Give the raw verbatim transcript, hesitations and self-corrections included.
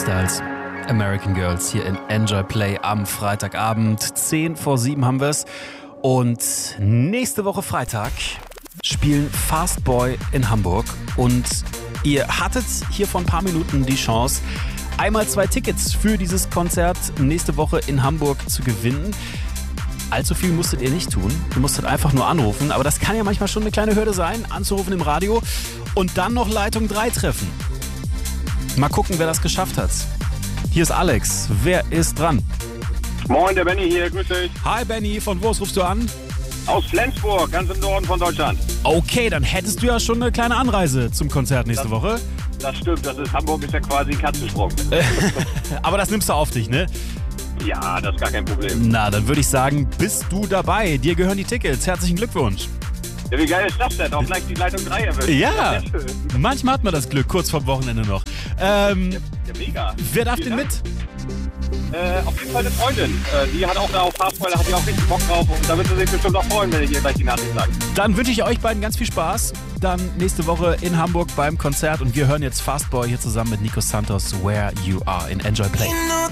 Styles, American Girls hier in Enjoy Play am Freitagabend. zehn vor sieben haben wir es. Und nächste Woche Freitag spielen Fastboy in Hamburg. Und ihr hattet hier vor ein paar Minuten die Chance, einmal zwei Tickets für dieses Konzert nächste Woche in Hamburg zu gewinnen. Allzu viel musstet ihr nicht tun. Ihr musstet einfach nur anrufen. Aber das kann ja manchmal schon eine kleine Hürde sein, anzurufen im Radio und dann noch Leitung drei treffen. Mal gucken, wer das geschafft hat. Hier ist Alex. Wer ist dran? Moin, der Benny hier. Grüß dich. Hi Benny, von wo aus rufst du an? Aus Flensburg, ganz im Norden von Deutschland. Okay, dann hättest du ja schon eine kleine Anreise zum Konzert nächste das, Woche. Das stimmt, das ist Hamburg ist ja quasi ein Katzensprung. Aber das nimmst du auf dich, ne? Ja, das ist gar kein Problem. Na, dann würde ich sagen, bist du dabei. Dir gehören die Tickets. Herzlichen Glückwunsch. Ja, wie geil ist das denn? Auch gleich die Leitung drei erwischt. Ja, manchmal hat man das Glück, kurz vorm Wochenende noch. Ähm, ja, ja, mega. Wer darf Vielen denn Dank. mit? Äh, auf jeden Fall eine Freundin. Äh, die hat auch da auf Fastboy, da hat die auch richtig Bock drauf. Und da wird sie sich bestimmt auch freuen, wenn ich ihr gleich die Nachricht sage. Dann wünsche ich euch beiden ganz viel Spaß. Dann nächste Woche in Hamburg beim Konzert. Und wir hören jetzt Fastboy hier zusammen mit Nico Santos, Where You Are in Enjoy Play.